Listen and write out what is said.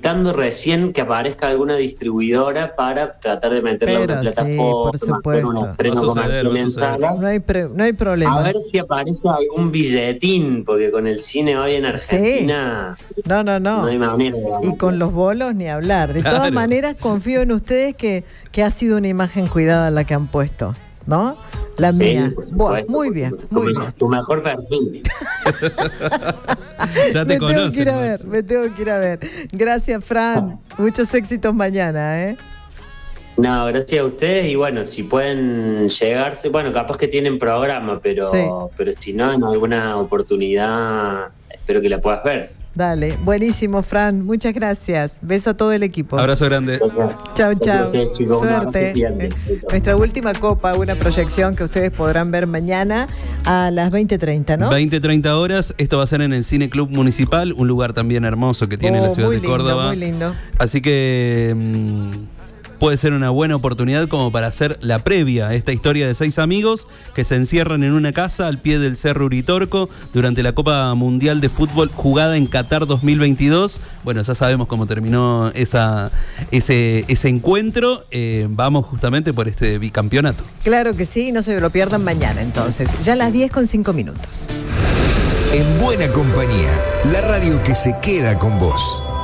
planificando recién que aparezca alguna distribuidora para tratar de meterla en una plataforma, por supuesto. un estreno comercial en sala. No hay problema. A ver si aparece algún billetín, porque con el cine hoy en Argentina... Sí. No hay manera. Y con los bolos ni hablar. De todas maneras, confío en ustedes que ha sido una imagen cuidada la que han puesto, ¿no? La mía. Bueno, muy bien, muy bien. Tu mejor perfil. Ya te conocen. Me tengo que ir a ver. Gracias, Fran. Muchos éxitos mañana, ¿eh? No, gracias a ustedes. Y bueno, si pueden llegarse, bueno, capaz que tienen programa, pero si no, en alguna oportunidad, espero que la puedas ver. Dale, buenísimo, Fran. Muchas gracias. Beso a todo el equipo. Abrazo grande. Chau. Suerte. Nuestra última copa, una proyección que ustedes podrán ver mañana a las 20:30, ¿no? 20:30 horas. Esto va a ser en el Cine Club Municipal, un lugar también hermoso que tiene la ciudad de Córdoba. Muy lindo. Así que puede ser una buena oportunidad como para hacer la previa a esta historia de 6 amigos que se encierran en una casa al pie del Cerro Uritorco durante la Copa Mundial de Fútbol jugada en Qatar 2022. Bueno, ya sabemos cómo terminó ese encuentro. Vamos justamente por este bicampeonato. Claro que sí, no se lo pierdan mañana entonces. Ya a las 10:05. En buena compañía, la radio que se queda con vos.